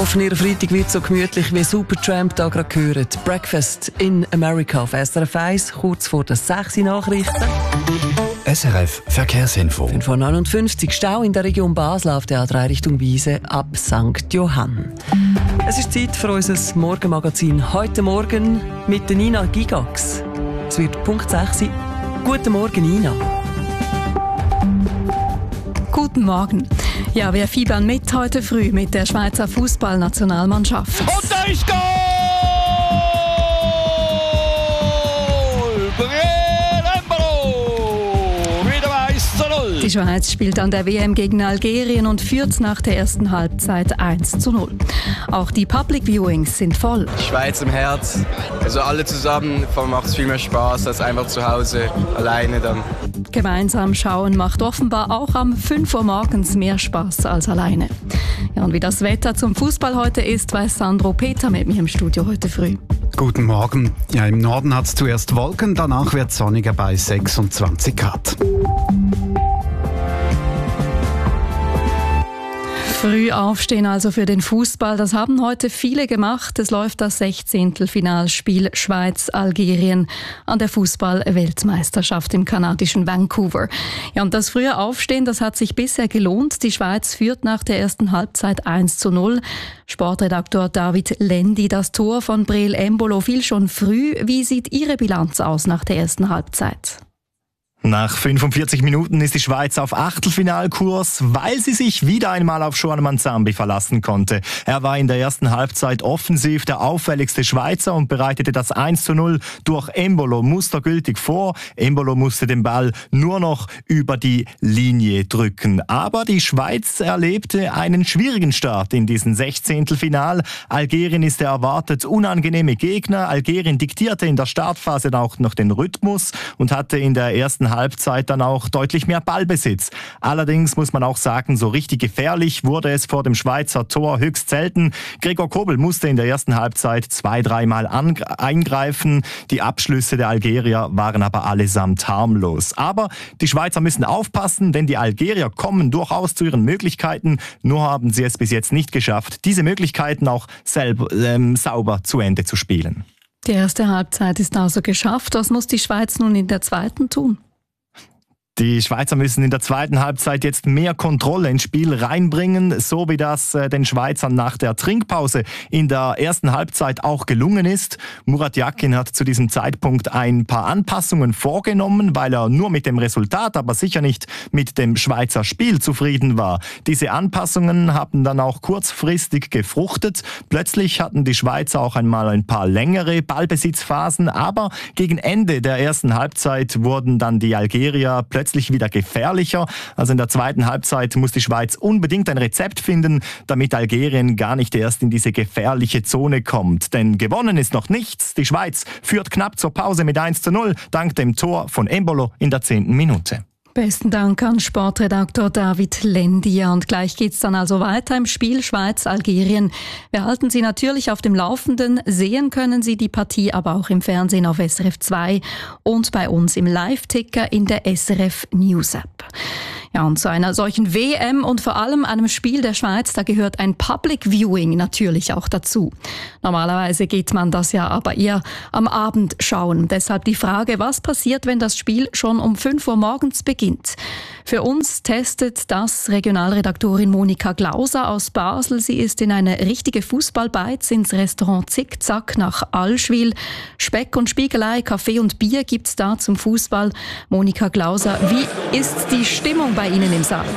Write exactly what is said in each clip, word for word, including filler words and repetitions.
hoffe, Ihr Freitag wird so gemütlich wie Supertramp da gerade gehört. Breakfast in America auf S R F eins, kurz vor den sechs Nachrichten. S R F Verkehrsinfo. fünf Uhr neunundfünfzig Stau in der Region Basel auf der A drei Richtung Wiese ab Sankt Johann. Es ist Zeit für unser Morgenmagazin. Heute Morgen mit der Nina Gigax. Es wird Punkt sechs sein. Guten Morgen, Nina. Guten Morgen. Ja, wir fiebern mit heute früh mit der Schweizer Fußballnationalmannschaft. Und da ist Goal! Die Schweiz spielt an der W M gegen Algerien und führt nach der ersten Halbzeit eins zu null. Auch die Public Viewings sind voll. Schweiz im Herz, also alle zusammen, macht es viel mehr Spaß als einfach zu Hause, alleine dann. Gemeinsam schauen macht offenbar auch am fünf Uhr morgens mehr Spaß als alleine. Ja, und wie das Wetter zum Fußball heute ist, weiß Sandro Peter mit mir im Studio heute früh. Guten Morgen. Ja, im Norden hat es zuerst Wolken, danach wird es sonniger bei sechsundzwanzig Grad. Früh aufstehen also für den Fußball, das haben heute viele gemacht. Es läuft das Sechzehntelfinalspiel Schweiz-Algerien an der Fußball-Weltmeisterschaft im kanadischen Vancouver. Ja, und das frühe Aufstehen, das hat sich bisher gelohnt. Die Schweiz führt nach der ersten Halbzeit eins zu null. Sportredaktor David Lendi, das Tor von Breel Embolo fiel schon früh. Wie sieht Ihre Bilanz aus nach der ersten Halbzeit? Nach fünfundvierzig Minuten ist die Schweiz auf Achtelfinalkurs, weil sie sich wieder einmal auf Shoane Manzambi verlassen konnte. Er war in der ersten Halbzeit offensiv der auffälligste Schweizer und bereitete das eins zu null durch Embolo mustergültig vor. Embolo musste den Ball nur noch über die Linie drücken. Aber die Schweiz erlebte einen schwierigen Start in diesem Sechzehntelfinal. Algerien ist der erwartet unangenehme Gegner. Algerien diktierte in der Startphase auch noch den Rhythmus und hatte in der ersten Halbzeit dann auch deutlich mehr Ballbesitz. Allerdings muss man auch sagen, so richtig gefährlich wurde es vor dem Schweizer Tor höchst selten. Gregor Kobel musste in der ersten Halbzeit zwei, dreimal eingreifen. Die Abschlüsse der Algerier waren aber allesamt harmlos. Aber die Schweizer müssen aufpassen, denn die Algerier kommen durchaus zu ihren Möglichkeiten. Nur haben sie es bis jetzt nicht geschafft, diese Möglichkeiten auch selber, ähm, sauber zu Ende zu spielen. Die erste Halbzeit ist also geschafft. Was muss die Schweiz nun in der zweiten tun? Die Schweizer müssen in der zweiten Halbzeit jetzt mehr Kontrolle ins Spiel reinbringen, so wie das äh, den Schweizern nach der Trinkpause in der ersten Halbzeit auch gelungen ist. Murat Yakin hat zu diesem Zeitpunkt ein paar Anpassungen vorgenommen, weil er nur mit dem Resultat, aber sicher nicht mit dem Schweizer Spiel zufrieden war. Diese Anpassungen haben dann auch kurzfristig gefruchtet. Plötzlich hatten die Schweizer auch einmal ein paar längere Ballbesitzphasen, aber gegen Ende der ersten Halbzeit wurden dann die Algerier plötzlich wieder gefährlicher. Also in der zweiten Halbzeit muss die Schweiz unbedingt ein Rezept finden, damit Algerien gar nicht erst in diese gefährliche Zone kommt. Denn gewonnen ist noch nichts. Die Schweiz führt knapp zur Pause mit eins zu null, dank dem Tor von Embolo in der zehnten Minute. Besten Dank an Sportredaktor David Lendi. Und gleich geht's dann also weiter im Spiel Schweiz-Algerien. Wir halten Sie natürlich auf dem Laufenden. Sehen können Sie die Partie aber auch im Fernsehen auf S R F zwei und bei uns im Live-Ticker in der S R F News App. Ja, und zu einer solchen W M und vor allem einem Spiel der Schweiz, da gehört ein Public Viewing natürlich auch dazu. Normalerweise geht man das ja aber eher am Abend schauen. Deshalb die Frage, was passiert, wenn das Spiel schon um fünf Uhr morgens beginnt? Für uns testet das Regionalredaktorin Monika Glauser aus Basel. Sie ist in eine richtige Fußballbeiz ins Restaurant Zickzack nach Allschwil. Speck und Spiegelei, Kaffee und Bier gibt's da zum Fußball. Monika Glauser, wie ist die Stimmung bei Ihnen im Saal?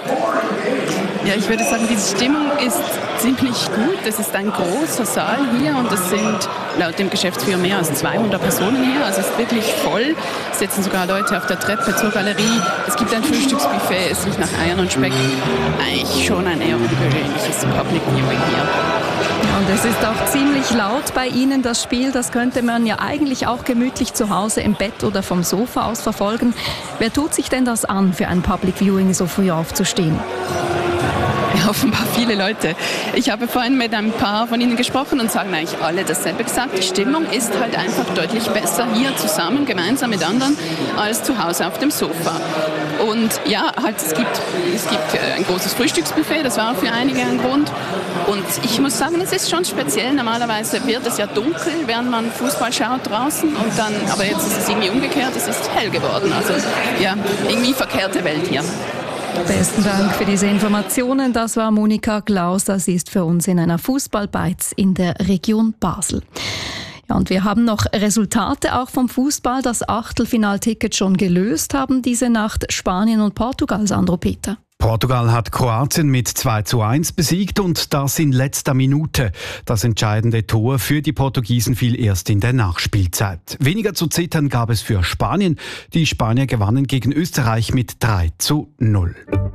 Ja, ich würde sagen, die Stimmung ist ziemlich gut. Es ist ein großer Saal hier und es sind laut dem Geschäftsführer mehr als zweihundert Personen hier. Also es ist wirklich voll. Es sitzen sogar Leute auf der Treppe zur Galerie. Es gibt ein Frühstücksbuffet. Es riecht nach Eiern und Speck. Eigentlich schon ein eher ungewöhnliches Public Viewing hier. Und es ist auch ziemlich laut bei Ihnen, das Spiel. Das könnte man ja eigentlich auch gemütlich zu Hause im Bett oder vom Sofa aus verfolgen. Wer tut sich denn das an, für ein Public Viewing so früh aufzustehen? Ja, offenbar viele Leute. Ich habe vorhin mit ein paar von ihnen gesprochen und sagen eigentlich alle dasselbe gesagt. Die Stimmung ist halt einfach deutlich besser hier zusammen, gemeinsam mit anderen, als zu Hause auf dem Sofa. Und ja, halt, es gibt, es gibt ein großes Frühstücksbuffet, das war für einige ein Grund. Und ich muss sagen, es ist schon speziell. Normalerweise wird es ja dunkel, während man Fußball schaut draußen. Und dann, aber jetzt ist es irgendwie umgekehrt, es ist hell geworden. Also ja, irgendwie verkehrte Welt hier. Besten Dank für diese Informationen. Das war Monika Glauser. Sie ist für uns in einer Fußball-Beiz in der Region Basel. Ja, und wir haben noch Resultate auch vom Fußball. Das Achtelfinalticket schon gelöst haben diese Nacht Spanien und Portugal, Sandro Peter. Portugal hat Kroatien mit zwei zu eins besiegt und das in letzter Minute. Das entscheidende Tor für die Portugiesen fiel erst in der Nachspielzeit. Weniger zu zittern gab es für Spanien. Die Spanier gewannen gegen Österreich mit drei zu null.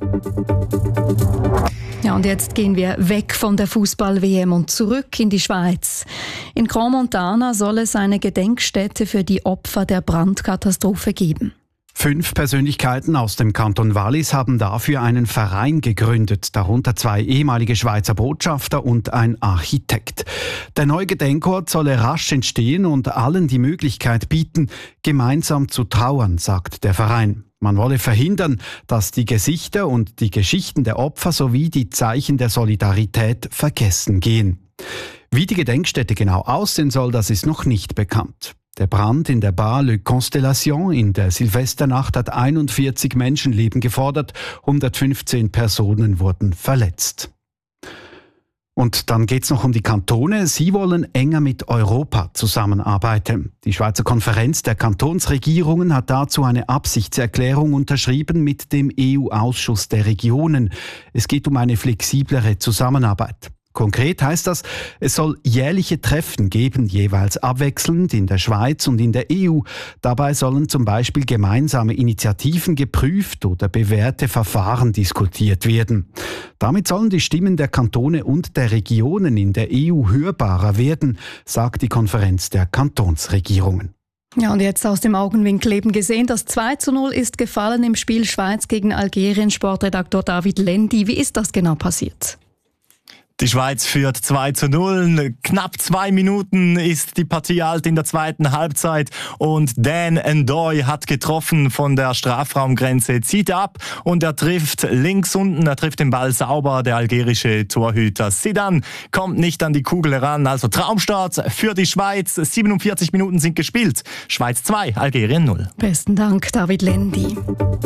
Ja, und jetzt gehen wir weg von der Fußball-W M und zurück in die Schweiz. In Crans-Montana soll es eine Gedenkstätte für die Opfer der Brandkatastrophe geben. Fünf Persönlichkeiten aus dem Kanton Wallis haben dafür einen Verein gegründet, darunter zwei ehemalige Schweizer Botschafter und ein Architekt. Der neue Gedenkort solle rasch entstehen und allen die Möglichkeit bieten, gemeinsam zu trauern, sagt der Verein. Man wolle verhindern, dass die Gesichter und die Geschichten der Opfer sowie die Zeichen der Solidarität vergessen gehen. Wie die Gedenkstätte genau aussehen soll, das ist noch nicht bekannt. Der Brand in der Bar Le Constellation in der Silvesternacht hat einundvierzig Menschenleben gefordert, hundertfünfzehn Personen wurden verletzt. Und dann geht's noch um die Kantone. Sie wollen enger mit Europa zusammenarbeiten. Die Schweizer Konferenz der Kantonsregierungen hat dazu eine Absichtserklärung unterschrieben mit dem E U-Ausschuss der Regionen. Es geht um eine flexiblere Zusammenarbeit. Konkret heißt das, es soll jährliche Treffen geben, jeweils abwechselnd in der Schweiz und in der E U. Dabei sollen zum Beispiel gemeinsame Initiativen geprüft oder bewährte Verfahren diskutiert werden. Damit sollen die Stimmen der Kantone und der Regionen in der E U hörbarer werden, sagt die Konferenz der Kantonsregierungen. Ja, und jetzt aus dem Augenwinkel eben gesehen, das zwei zu null ist gefallen im Spiel Schweiz gegen Algerien. Sportredaktor David Lendi, wie ist das genau passiert? Die Schweiz führt zwei zu null. Knapp zwei Minuten ist die Partie alt in der zweiten Halbzeit. Und Dan Ndoye hat getroffen von der Strafraumgrenze, zieht ab und er trifft links unten. Er trifft den Ball sauber, der algerische Torhüter Zidane kommt nicht an die Kugel heran. Also Traumstart für die Schweiz. siebenundvierzig Minuten sind gespielt. Schweiz zwei, Algerien null. Besten Dank, David Lendi.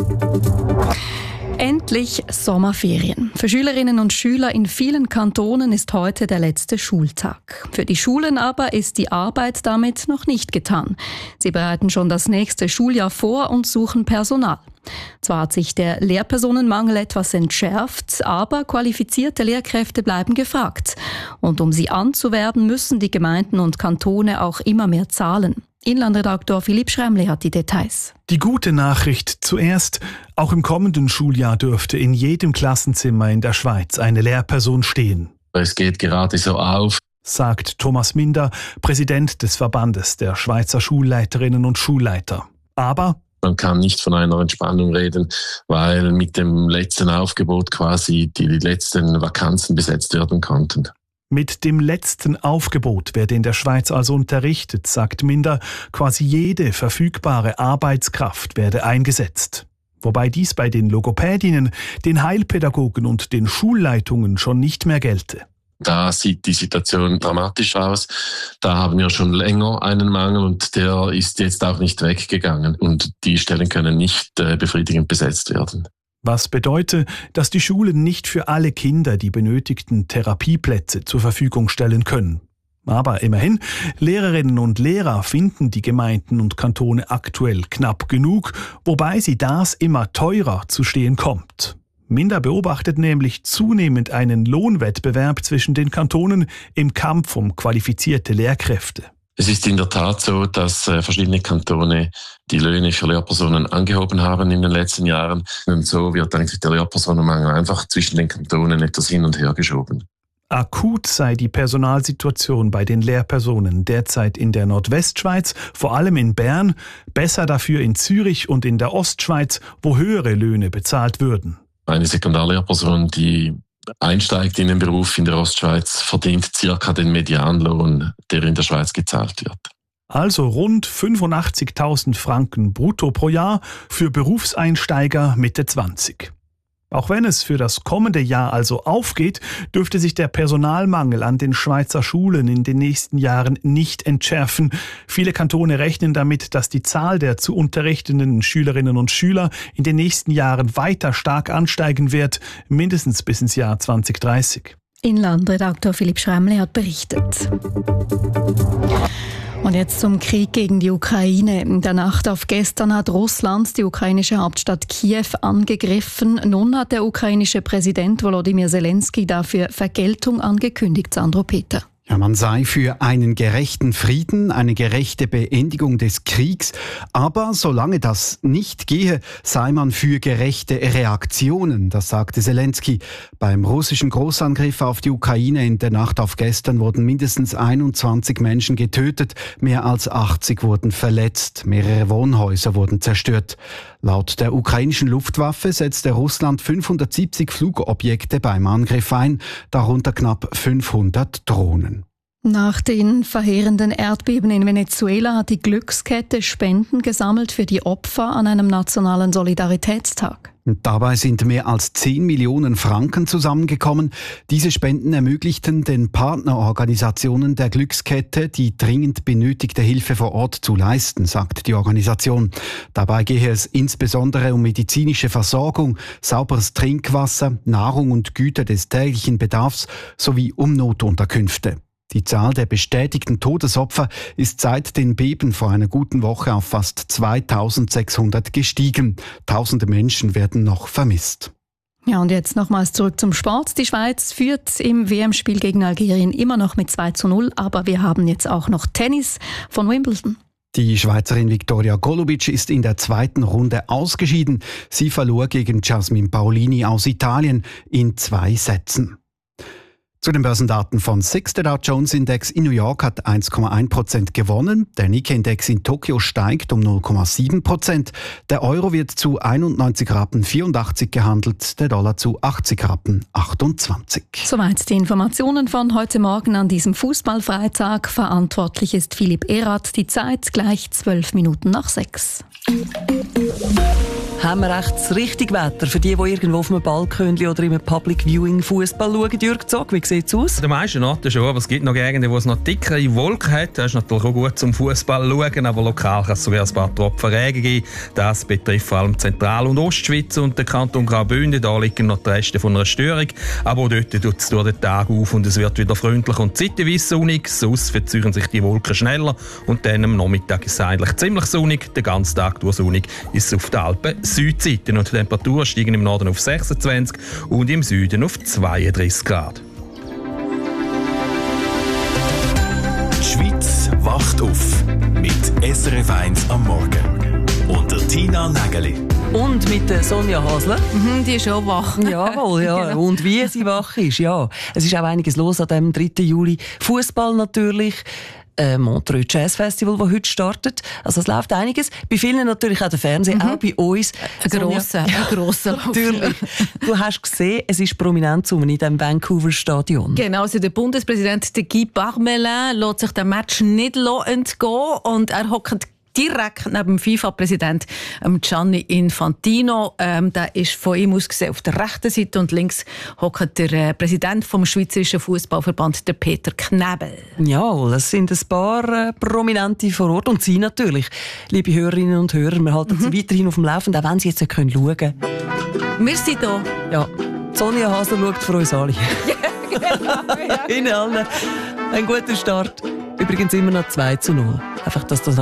Endlich Sommerferien. Für Schülerinnen und Schüler in vielen Kantonen ist heute der letzte Schultag. Für die Schulen aber ist die Arbeit damit noch nicht getan. Sie bereiten schon das nächste Schuljahr vor und suchen Personal. Zwar hat sich der Lehrpersonenmangel etwas entschärft, aber qualifizierte Lehrkräfte bleiben gefragt. Und um sie anzuwerben, müssen die Gemeinden und Kantone auch immer mehr zahlen. Inlandredaktor Philipp Schremle hat die Details. Die gute Nachricht zuerst: Auch im kommenden Schuljahr dürfte in jedem Klassenzimmer in der Schweiz eine Lehrperson stehen. Es geht gerade so auf, sagt Thomas Minder, Präsident des Verbandes der Schweizer Schulleiterinnen und Schulleiter. Aber man kann nicht von einer Entspannung reden, weil mit dem letzten Aufgebot quasi die letzten Vakanzen besetzt werden konnten. Mit dem letzten Aufgebot werde in der Schweiz also unterrichtet, sagt Minder. Quasi jede verfügbare Arbeitskraft werde eingesetzt. Wobei dies bei den Logopädinnen, den Heilpädagogen und den Schulleitungen schon nicht mehr gelte. Da sieht die Situation dramatisch aus. Da haben wir schon länger einen Mangel und der ist jetzt auch nicht weggegangen. Und die Stellen können nicht äh, befriedigend besetzt werden. Was bedeutet, dass die Schulen nicht für alle Kinder die benötigten Therapieplätze zur Verfügung stellen können. Aber immerhin, Lehrerinnen und Lehrer finden die Gemeinden und Kantone aktuell knapp genug, wobei sie das immer teurer zu stehen kommt. Minder beobachtet nämlich zunehmend einen Lohnwettbewerb zwischen den Kantonen im Kampf um qualifizierte Lehrkräfte. Es ist in der Tat so, dass äh, verschiedene Kantone die Löhne für Lehrpersonen angehoben haben in den letzten Jahren. Und so wird eigentlich der Lehrpersonenmangel einfach zwischen den Kantonen etwas hin und her geschoben. Akut sei die Personalsituation bei den Lehrpersonen derzeit in der Nordwestschweiz, vor allem in Bern, besser dafür in Zürich und in der Ostschweiz, wo höhere Löhne bezahlt würden. Eine Sekundarlehrperson, die einsteigt in den Beruf in der Ostschweiz, verdient circa den Medianlohn, der in der Schweiz gezahlt wird. Also rund fünfundachtzigtausend Franken brutto pro Jahr für Berufseinsteiger Mitte zwanzig. Auch wenn es für das kommende Jahr also aufgeht, dürfte sich der Personalmangel an den Schweizer Schulen in den nächsten Jahren nicht entschärfen. Viele Kantone rechnen damit, dass die Zahl der zu unterrichtenden Schülerinnen und Schüler in den nächsten Jahren weiter stark ansteigen wird, mindestens bis ins Jahr zwanzig dreißig. Inlandredaktor Philipp Schremle hat berichtet. Und jetzt zum Krieg gegen die Ukraine. In der Nacht auf gestern hat Russland die ukrainische Hauptstadt Kiew angegriffen. Nun hat der ukrainische Präsident Volodymyr Zelensky dafür Vergeltung angekündigt. Sandro Peter. Ja, man sei für einen gerechten Frieden, eine gerechte Beendigung des Kriegs. Aber solange das nicht gehe, sei man für gerechte Reaktionen, das sagte Zelensky. Beim russischen Großangriff auf die Ukraine in der Nacht auf gestern wurden mindestens einundzwanzig Menschen getötet, mehr als achtzig wurden verletzt, mehrere Wohnhäuser wurden zerstört. Laut der ukrainischen Luftwaffe setzte Russland fünfhundertsiebzig Flugobjekte beim Angriff ein, darunter knapp fünfhundert Drohnen. Nach den verheerenden Erdbeben in Venezuela hat die Glückskette Spenden gesammelt für die Opfer an einem nationalen Solidaritätstag. Dabei sind mehr als zehn Millionen Franken zusammengekommen. Diese Spenden ermöglichten den Partnerorganisationen der Glückskette, die dringend benötigte Hilfe vor Ort zu leisten, sagt die Organisation. Dabei gehe es insbesondere um medizinische Versorgung, sauberes Trinkwasser, Nahrung und Güter des täglichen Bedarfs sowie um Notunterkünfte. Die Zahl der bestätigten Todesopfer ist seit den Beben vor einer guten Woche auf fast zweitausendsechshundert gestiegen. Tausende Menschen werden noch vermisst. Ja, und jetzt nochmals zurück zum Sport. Die Schweiz führt im W M-Spiel gegen Algerien immer noch mit zwei zu null, aber wir haben jetzt auch noch Tennis von Wimbledon. Die Schweizerin Viktoria Golubic ist in der zweiten Runde ausgeschieden. Sie verlor gegen Jasmine Paolini aus Italien in zwei Sätzen. Zu den Börsendaten von S I X. Der Dow Jones Index in New York hat eins Komma eins Prozent gewonnen. Der Nikkei-Index in Tokio steigt um null Komma sieben Prozent. Der Euro wird zu einundneunzig Rappen vierundachtzig gehandelt, der Dollar zu achtzig Rappen achtundzwanzig. Soweit die Informationen von heute Morgen an diesem Fußballfreitag. Verantwortlich ist Philipp Erath. Die Zeit gleich zwölf Minuten nach sechs. Haben wir echt das richtige Wetter für die, die irgendwo auf einem Balkönchen oder im Public Viewing Fußball schauen? Jürg Zog, wie sieht es aus? Der meisten Orten schon, aber es gibt noch Gegenden, wo es noch dickere Wolken hat. Das ist natürlich auch gut zum Fußball schauen, aber lokal kann es sogar ein paar Tropfen Regen geben. Das betrifft vor allem Zentral- und Ostschweiz und den Kanton Graubünden. Da liegen noch die Reste von einer Störung. Aber auch dort tut es durch den Tag auf und es wird wieder freundlich und zeitweise sonnig. Sonst verzögern sich die Wolken schneller und dann am Nachmittag ist es eigentlich ziemlich sonnig. Den ganzen Tag durch sonnig ist es auf den Alpen Südseite und die Temperaturen steigen im Norden auf sechsundzwanzig und im Süden auf zweiunddreißig Grad. Die Schweiz wacht auf mit S R F eins am Morgen. Und der Tina Nägeli. Und mit der Sonja Hasler. Mhm, die ist auch wach. Jawohl, ja. Genau. Und wie sie wach ist, ja. Es ist auch einiges los an dem dritten Juli. Fußball natürlich. Äh, Montreux Jazz Festival, das heute startet. Also es läuft einiges. Bei vielen natürlich auch der Fernseher, mhm. auch bei uns. Ein grosser, ein grosser Lauf. Natürlich. Du hast gesehen, es ist prominent in diesem Vancouver Stadion. Genau, also der Bundespräsident Guy Parmelin lässt sich den Match nicht entgehen und er hockt direkt neben dem FIFA-Präsident Gianni Infantino. Ähm, der ist von ihm aus gesehen auf der rechten Seite und links hockt der äh, Präsident vom Schweizerischen Fußballverband, der Peter Knebel. Ja, es sind ein paar äh, Prominente vor Ort und Sie natürlich, liebe Hörerinnen und Hörer. Wir halten mhm. Sie weiterhin auf dem Laufenden, auch wenn Sie jetzt nicht schauen können. Wir sind da. Ja, Sonja Hasler schaut für uns alle. Genau, ja. Ihnen allen ein guter Start. Übrigens immer noch zwei zu null. Einfach, dass das